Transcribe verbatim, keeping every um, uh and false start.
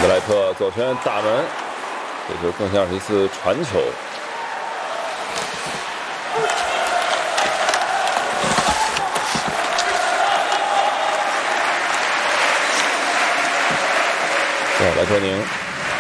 德莱特左拳打门，这球更像是一次传球。对，莱托宁。